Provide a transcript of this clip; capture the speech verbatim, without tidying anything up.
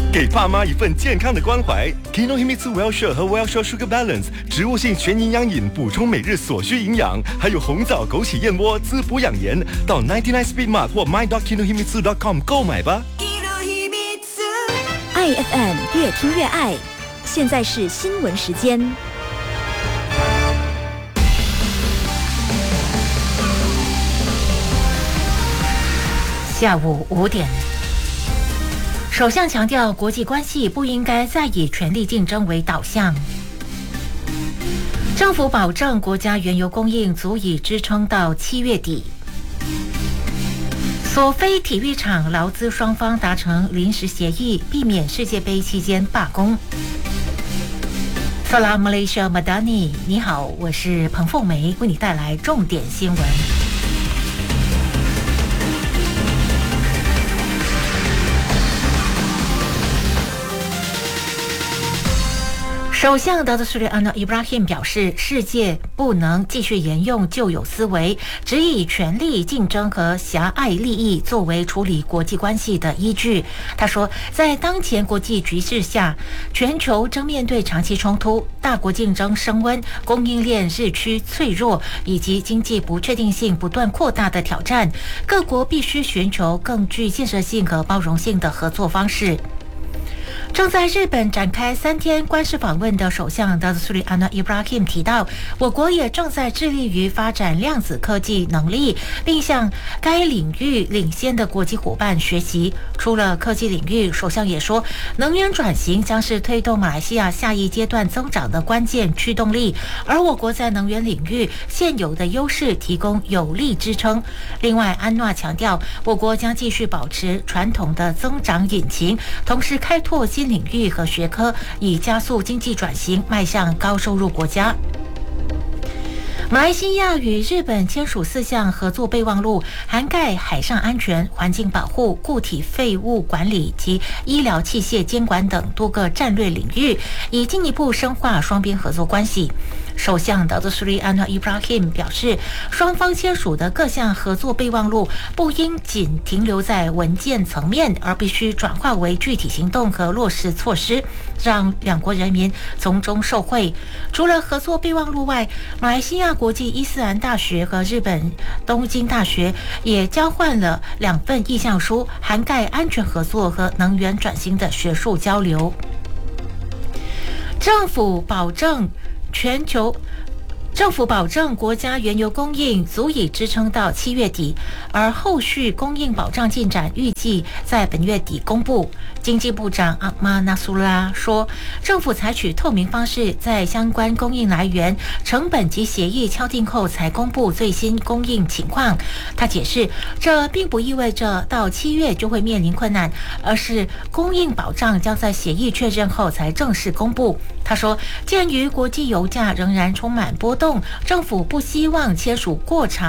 给爸妈一份健康的关怀。Kinohimitsu Well-Share 和 Well-Share Sugar Balance 植物性全营养饮，补充每日所需营养，还有红枣、枸杞、燕窝滋补养颜。到 九十九 Speed Mart 或 my dot kinohimitsu dot com 购买吧。 爱 F M 越听越爱，现在是新闻时间。 下午五点，首相强调，国际关系不应该再以权力竞争为导向。政府保证国家原油供应足以支撑到七月底。索菲体育场劳资双方达成临时协议，避免世界杯期间罢工。Salam Malaysia Madani， 你好，我是彭凤梅，为你带来重点新闻。首相达特苏里安诺伊布拉辛表示，世界不能继续沿用旧有思维，只以权力竞争和狭隘利益作为处理国际关系的依据。他说，在当前国际局势下，全球正面对长期冲突、大国竞争升温、供应链日趋脆弱以及经济不确定性不断扩大的挑战，各国必须寻求更具建设性和包容性的合作方式。正在日本展开三天官事访问的首相达特苏里安诺伊布拉辛提到，我国也正在致力于发展量子科技能力，并向该领域领先的国际伙伴学习。除了科技领域，首相也说，能源转型将是推动马来西亚下一阶段增长的关键驱动力，而我国在能源领域现有的优势提供有力支撑。另外，安诺强调，我国将继续保持传统的增长引擎，同时开拓新领域和学科，以加速经济转型，迈向高收入国家。马来西亚与日本签署四项合作备忘录，涵盖海上安全、环境保护、固体废物管理及医疗器械监管等多个战略领域，以进一步深化双边合作关系。首相达特苏里安诺伊布拉辛表示，双方签署的各项合作备忘录不应仅停留在文件层面，而必须转化为具体行动和落实措施，让两国人民从中受惠。除了合作备忘录外，马来西亚国际伊斯兰大学和日本东京大学也交换了两份意向书，涵盖安全合作和能源转型的学术交流。政府保证全球政府保证国家原油供应足以支撑到七月底，而后续供应保障进展预计在本月底公布。经济部长阿马纳苏拉说，政府采取透明方式，在相关供应来源、成本及协议敲定后才公布最新供应情况。他解释，这并不意味着到七月就会面临困难，而是供应保障将在协议确认后才正式公布。他说，鉴于国际油价仍然充满波动，政府不希望签署过长